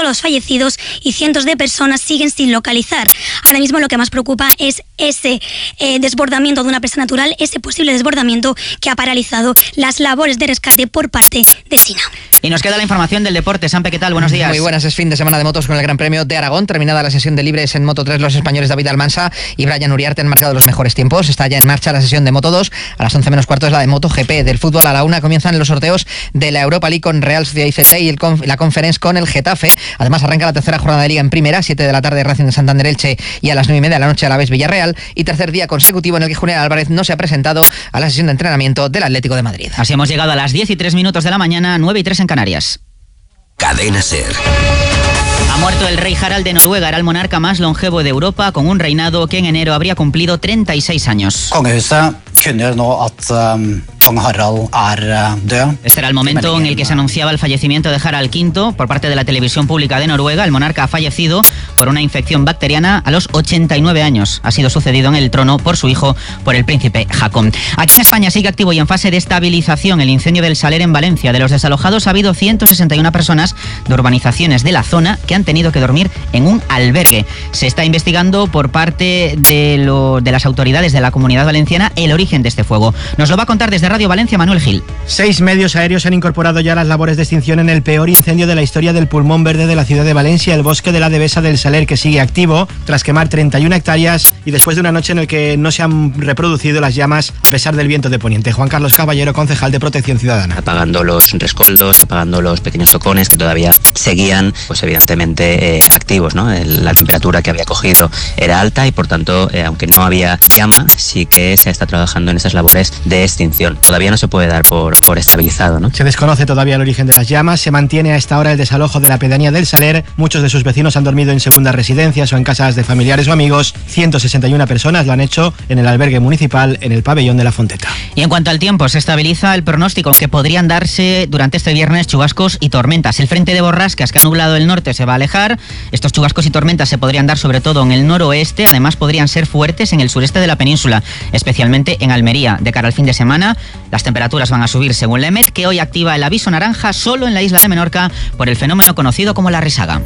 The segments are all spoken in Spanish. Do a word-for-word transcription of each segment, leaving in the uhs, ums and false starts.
solo dos fallecidos y cientos de personas siguen sin localizar. Ahora mismo lo que más preocupa es ese eh, desbordamiento de una presa natural, ese posible desbordamiento que ha paralizado las labores de rescate por parte de SINA. Y nos queda la información del deporte. Sampe, ¿qué tal? Buenos días. Muy buenas, es fin de semana de motos con el Gran Premio de Aragón. Terminada la sesión de libres en Moto tres, los españoles David Almansa y Brian Uriarte han marcado los mejores tiempos. Está ya en marcha la sesión de Moto dos. A las once menos cuarto es la de MotoGP. Del fútbol a la una comienzan los sorteos de la Europa League con Real Sociedad I C T y el conf- la Conference con el Getafe. Además arranca la tercera jornada de Liga en Primera, siete de la tarde Racing de Santander Elche y a las nueve y media de la noche Alavés Villarreal. Y tercer día consecutivo en el que Julián Álvarez no se ha presentado a la sesión de entrenamiento del Atlético de Madrid. Así hemos llegado a las diez y tres minutos de la mañana, nueve y tres en Canarias. Cadena SER. Ha muerto el rey Harald de Noruega, era el monarca más longevo de Europa, con un reinado que en enero habría cumplido treinta y seis años. Kongehuset kunngjør nå at um, kong Harald er uh, død. Este era el momento en el que se anunciaba el fallecimiento de Harald quinto por parte de la televisión pública de Noruega. El monarca ha fallecido por una infección bacteriana a los ochenta y nueve años. Ha sido sucedido en el trono por su hijo, por el príncipe Haakon. Aquí en España sigue activo y en fase de estabilización el incendio del Saler en Valencia. De los desalojados ha habido ciento sesenta y una personas de urbanizaciones de la zona que han tenido que dormir en un albergue. Se está investigando por parte de, lo, de las autoridades de la Comunidad Valenciana el origen de este fuego. Nos lo va a contar desde Radio Valencia Manuel Gil. Seis medios aéreos han incorporado ya las labores de extinción en el peor incendio de la historia del pulmón verde de la ciudad de Valencia, el bosque de la Devesa del Saler, que sigue activo tras quemar treinta y una hectáreas y después de una noche en la que no se han reproducido las llamas a pesar del viento de poniente. Juan Carlos Caballero, concejal de Protección Ciudadana. Apagando los rescoldos, apagando los pequeños tocones que todavía seguían, pues evidentemente eh, activos, ¿no? El, la temperatura que había cogido era alta y por tanto, eh, aunque no había llama, sí que se está trabajando en esas labores de extinción. Todavía no se puede dar por, por estabilizado, ¿no? Se desconoce todavía el origen de las llamas. Se mantiene a esta hora el desalojo de la pedanía del Saler. Muchos de sus vecinos han dormido en segundas residencias o en casas de familiares o amigos. ciento sesenta y una personas lo han hecho en el albergue municipal en el pabellón de la Fonteta. Y en cuanto al tiempo, se estabiliza el pronóstico, aunque podrían darse durante este viernes chubascos y tormentas. El frente de borrascas que ha nublado el norte se va a alejar. Estos chubascos y tormentas se podrían dar sobre todo en el noroeste. Además podrían ser fuertes en el sureste de la península, especialmente en Almería. De cara al fin de semana, las temperaturas van a subir según la EMET, que hoy activa el aviso naranja solo en la isla de Menorca por el fenómeno conocido como la risaga.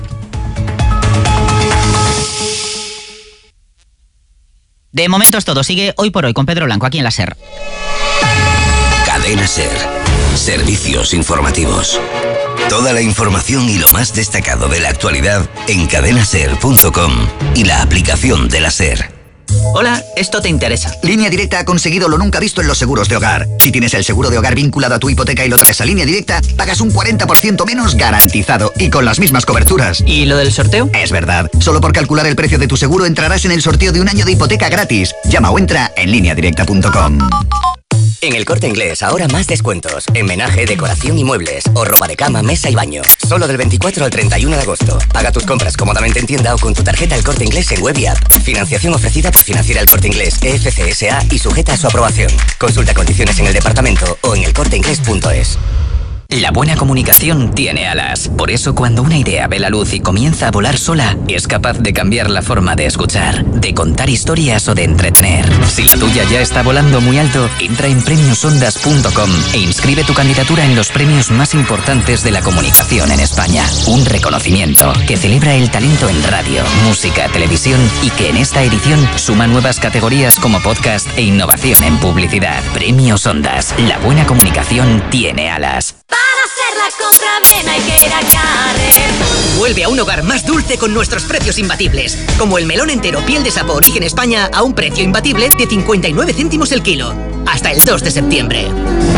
De momento es todo. Sigue Hoy por Hoy con Pedro Blanco aquí en la SER. Cadena SER. Servicios informativos. Toda la información y lo más destacado de la actualidad en cadena ser punto com y la aplicación de la SER. Hola, esto te interesa. Línea Directa ha conseguido lo nunca visto en los seguros de hogar. Si tienes el seguro de hogar vinculado a tu hipoteca y lo traes a Línea Directa, pagas un cuarenta por ciento menos garantizado y con las mismas coberturas. ¿Y lo del sorteo? Es verdad. Solo por calcular el precio de tu seguro entrarás en el sorteo de un año de hipoteca gratis. Llama o entra en línea directa punto com. En El Corte Inglés ahora más descuentos. En menaje, decoración y muebles. O ropa de cama, mesa y baño. Solo del veinticuatro al treinta y uno de agosto. Paga tus compras cómodamente en tienda o con tu tarjeta El Corte Inglés en web y app. Financiación ofrecida por Financiera El Corte Inglés E F C S A y sujeta a su aprobación. Consulta condiciones en el departamento o en el corte inglés punto es. La buena comunicación tiene alas. Por eso cuando una idea ve la luz y comienza a volar sola, es capaz de cambiar la forma de escuchar, de contar historias o de entretener. Si la tuya ya está volando muy alto, entra en premios ondas punto com e inscribe tu candidatura en los premios más importantes de la comunicación en España. Un reconocimiento que celebra el talento en radio, música, televisión y que en esta edición suma nuevas categorías como podcast e innovación en publicidad. Premios Ondas. La buena comunicación tiene alas. Para hacer la compra bien hay que ir a Carrefour. Vuelve a un hogar más dulce con nuestros precios imbatibles. Como el melón entero piel de sapo origen España a un precio imbatible de cincuenta y nueve céntimos el kilo. Hasta el dos de septiembre.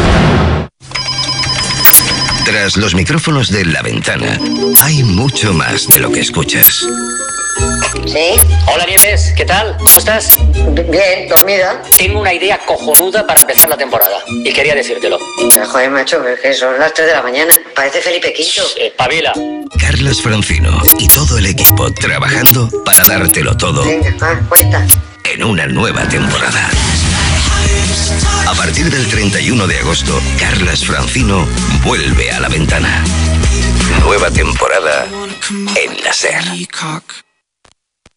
Tras los micrófonos de La Ventana, hay mucho más de lo que escuchas. ¿Sí? Hola Nieves, ¿qué tal? ¿Cómo estás? Bien, dormida. Tengo una idea cojonuda para empezar la temporada y quería decírtelo. Pero, joder, macho, es que son las tres de la mañana. Parece Felipe quinto. Espabila. Carlas Francino y todo el equipo trabajando para dártelo todo. Venga, ah, cuenta. En una nueva temporada. A partir del treinta y uno de agosto, Carlas Francino vuelve a La Ventana. Nueva temporada en la SER.